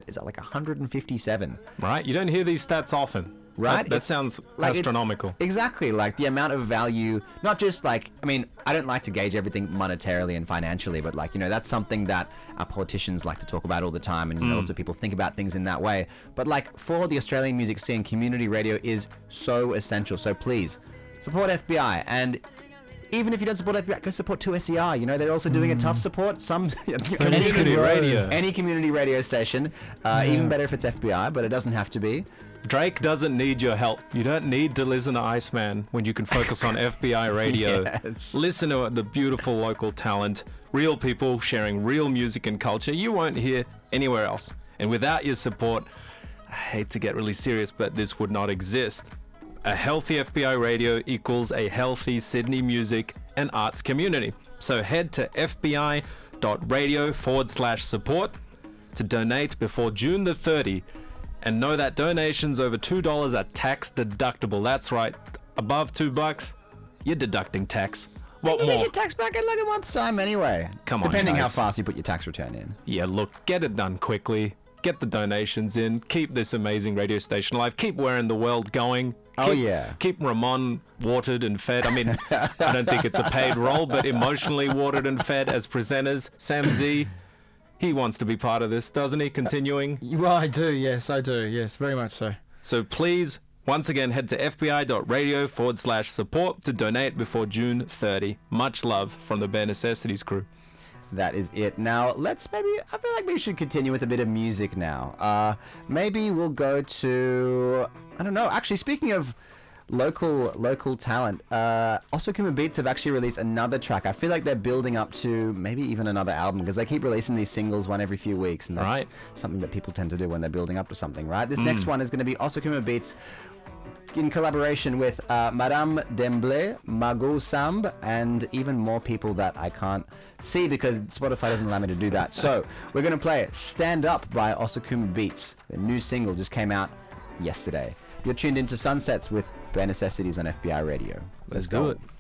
is at like 157. Right? You don't hear these stats often. Right? That sounds like astronomical. Exactly. Like the amount of value, not just like, I mean, I don't like to gauge everything monetarily and financially, but like, you know, that's something that our politicians like to talk about all the time. And, you know, lots of people think about things in that way. But like for the Australian music scene, community radio is so essential. So please support FBI. And even if you don't support FBI, go support 2SER. You know, they're also doing a tough support. Some Community radio. Any community radio station. Even better if it's FBI, but it doesn't have to be. Drake doesn't need your help. You don't need to listen to Iceman when you can focus on FBI radio. Yes. Listen to the beautiful local talent, real people sharing real music and culture you won't hear anywhere else. And without your support, I hate to get really serious, but this would not exist. A healthy FBI radio equals a healthy Sydney music and arts community. So head to fbi.radio/support to donate before June the 30th. And know that donations over $2 are tax deductible. That's right. Above $2, you're deducting tax. What You more? get your tax back in like a month's time anyway. Come on, Depending how guys. fast you put your tax return in. Yeah, look, get it done quickly. Get the donations in. Keep this amazing radio station alive. Keep wearing the world going. Oh, yeah. Keep Ramon watered and fed. I mean, I don't think it's a paid role, but emotionally watered and fed as presenters. Sam Z, he wants to be part of this, doesn't he? Continuing. Well, I do. Yes, I do. Yes, very much so. So please, once again, head to fbi.radio/support to donate before June 30. Much love from the Bare Necessities crew. That is it. Now, I feel like we should continue with a bit of music now. Maybe we'll go to, I don't know, actually, speaking of local talent, Osokuma Beats have actually released another track. I feel like they're building up to maybe even another album because they keep releasing these singles one every few weeks, and that's Right. something that people tend to do when they're building up to something, right? This next one is going to be Osokuma Beats in collaboration with Madame Demblay, Margot Samb, and even more people that I can't see because Spotify doesn't allow me to do that. So we're going to play Stand Up by Osokuma Beats. The new single just came out yesterday. You're tuned into Sunsets with Bare Necessities on FBI Radio. Let's do it.